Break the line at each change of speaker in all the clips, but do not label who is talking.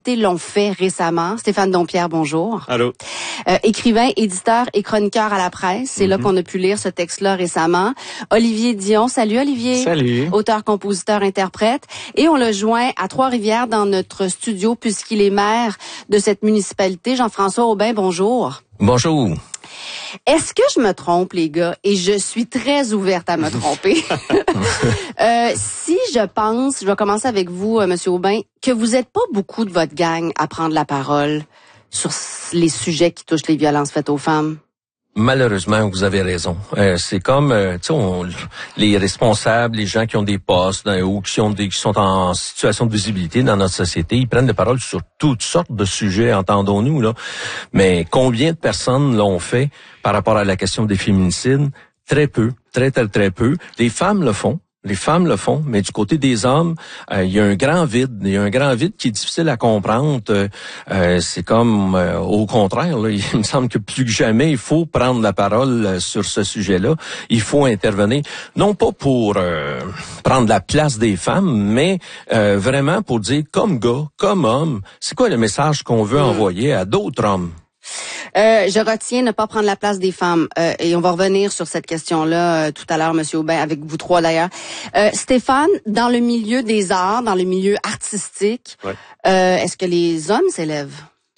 l'ont fait récemment. Stéphane Dompierre, bonjour.
Allô.
Écrivain, éditeur et chroniqueur à la presse. C'est là qu'on a pu lire ce texte-là récemment. Olivier Dion. Salut Olivier.
Salut.
Auteur, compositeur, interprète. Et on l'a joint à Trois-Rivières dans notre studio puisqu'il est maire de cette municipalité. Jean-François Aubin, bonjour.
Bonjour.
Est-ce que je me trompe, les gars? Et je suis très ouverte à me tromper. Si je pense, je vais commencer avec vous, Monsieur Aubin, que vous n'êtes pas beaucoup de votre gang à prendre la parole sur les sujets qui touchent les violences faites aux femmes.
Malheureusement, vous avez raison. C'est comme, tu sais, les responsables, les gens qui ont des postes ou qui sont en situation de visibilité dans notre société, ils prennent la parole sur toutes sortes de sujets, entendons-nous là. Mais combien de personnes l'ont fait par rapport à la question des féminicides? Très peu, très peu. Les femmes le font. Les femmes le font, mais du côté des hommes, il y a un grand vide. Il y a un grand vide qui est difficile à comprendre. C'est comme au contraire, là, il me semble que plus que jamais, il faut prendre la parole sur ce sujet-là. Il faut intervenir, non pas pour prendre la place des femmes, mais vraiment pour dire comme gars, comme homme, c'est quoi le message qu'on veut envoyer à d'autres hommes?
Je retiens ne pas prendre la place des femmes et on va revenir sur cette question-là tout à l'heure, Monsieur Aubin, avec vous trois d'ailleurs. Stéphane, dans le milieu des arts, dans le milieu artistique,
ouais.
Est-ce que les hommes s'élèvent?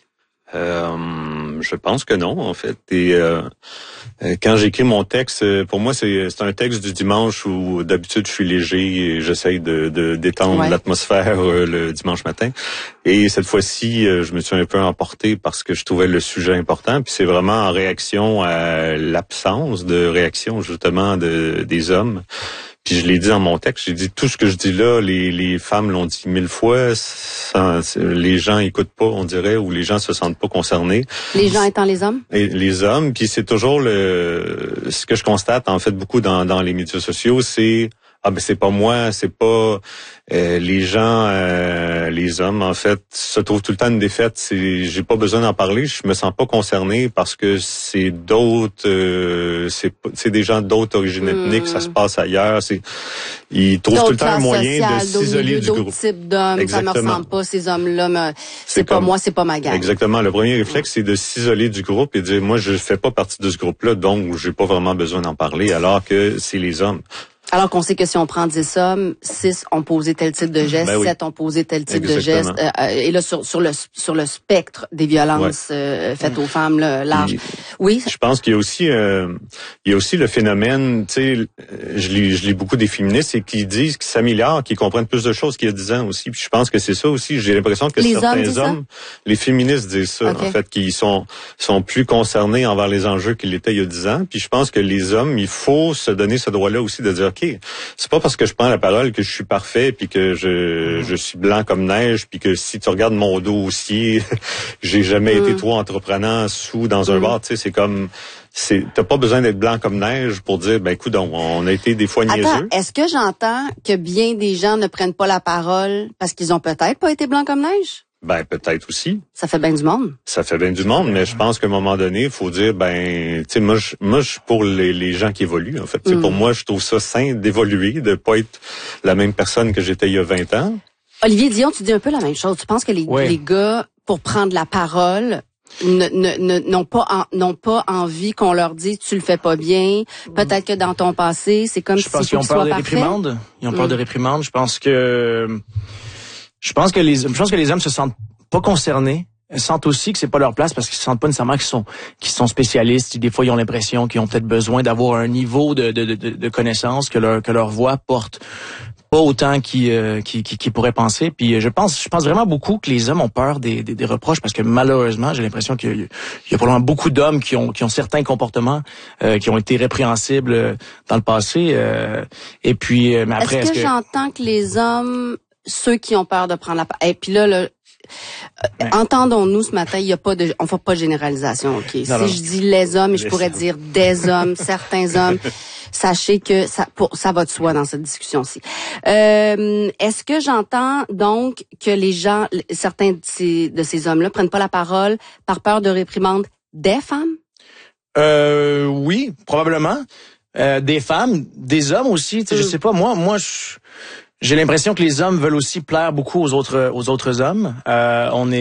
Je pense que non, en fait. Et quand j'écris mon texte, pour moi, c'est un texte du dimanche où d'habitude je suis léger et j'essaye de détendre l'atmosphère le dimanche matin. Et cette fois-ci, je me suis un peu emporté parce que je trouvais le sujet important. Puis c'est vraiment en réaction à l'absence de réaction justement des hommes. Puis je l'ai dit dans mon texte, j'ai dit tout ce que je dis là, les femmes l'ont dit 1000 fois, les gens écoutent pas, on dirait, ou les gens se sentent pas concernés.
Les gens étant les hommes?
Et les hommes, puis c'est toujours ce que je constate en fait beaucoup dans les médias sociaux, c'est c'est pas moi, c'est pas les gens, les hommes en fait se trouvent tout le temps une défaite. J'ai pas besoin d'en parler, je me sens pas concerné parce que c'est d'autres, c'est des gens d'autres origines ethniques, ça se passe ailleurs. Ils trouvent tout le temps un moyen de s'isoler du groupe.
D'autres types d'hommes, ça me ressemble pas ces hommes-là, c'est pas moi, c'est pas ma gang.
Exactement. Le premier réflexe, c'est de s'isoler du groupe et de dire moi je fais pas partie de ce groupe-là, donc j'ai pas vraiment besoin d'en parler, alors que c'est les hommes.
Alors qu'on sait que si on prend 10 hommes, 6 ont posé tel type de geste, 7 ont posé tel type de geste. Et là, sur le spectre des violences faites aux femmes, là, large. Oui.
Je pense qu'il y a aussi le phénomène, tu sais, je lis beaucoup des féministes et qui disent qu'ils s'améliorent, qu'ils comprennent plus de choses qu'il y a 10 ans aussi. Puis je pense que c'est ça aussi. J'ai l'impression que certains hommes, les féministes disent ça, en fait, qu'ils sont plus concernés envers les enjeux qu'ils l'étaient il y a 10 ans. Puis je pense que les hommes, il faut se donner ce droit-là aussi de dire, OK, c'est pas parce que je prends la parole que je suis parfait puis que je suis blanc comme neige puis que si tu regardes mon dossier, j'ai jamais été trop entreprenant dans un bar, tu sais, c'est comme t'as pas besoin d'être blanc comme neige pour dire écoute, on a été des fois niaiseux.
Attends, est-ce que j'entends que bien des gens ne prennent pas la parole parce qu'ils ont peut-être pas été blancs comme neige?
Peut-être aussi.
Ça fait bien du monde.
Ça fait bien du monde, mais je pense qu'à un moment donné, il faut dire, tu sais, moi, je suis pour les gens qui évoluent, en fait. Pour moi, je trouve ça sain d'évoluer, de pas être la même personne que j'étais il y a 20 ans.
Olivier Dion, tu dis un peu la même chose. Tu penses que les gars, pour prendre la parole, n'ont pas envie qu'on leur dise tu le fais pas bien. Peut-être que dans ton passé, c'est comme si tu sois parfait.
Je pense qu'ils ont peur de réprimandes. Ils ont peur de réprimandes. Je pense que les hommes se sentent pas concernés. Ils sentent aussi que c'est pas leur place parce qu'ils se sentent pas nécessairement qu'ils sont spécialistes. Des fois, ils ont l'impression qu'ils ont peut-être besoin d'avoir un niveau de connaissance que leur voix porte pas autant qu'ils pourraient penser. Puis je pense vraiment beaucoup que les hommes ont peur des reproches parce que malheureusement, j'ai l'impression qu'il y a probablement beaucoup d'hommes qui ont certains comportements qui ont été répréhensibles dans le passé. Et puis, mais après,
est-ce que j'entends que les hommes, ceux qui ont peur de prendre la parole, et puis là, entendons-nous ce matin, on fait pas de généralisation, ok? Si je dis les hommes, je pourrais dire des hommes, certains hommes. Sachez que ça va de soi dans cette discussion-ci. Est-ce que j'entends donc que certains de ces hommes-là prennent pas la parole par peur de réprimande des femmes?
Oui, probablement. Des femmes, des hommes aussi. Je sais pas. Moi, j'ai l'impression que les hommes veulent aussi plaire beaucoup aux autres hommes. On est